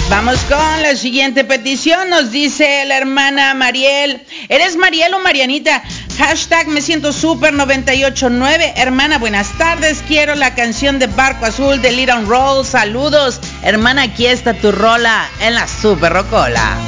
Vamos con la siguiente petición. Nos dice la hermana Mariel. ¿Eres Mariel o Marianita? Hashtag me siento super 989. Hermana, buenas tardes. Quiero la canción de Barco Azul de Little Roll. Saludos. Hermana, aquí está tu rola en la Super Rocola.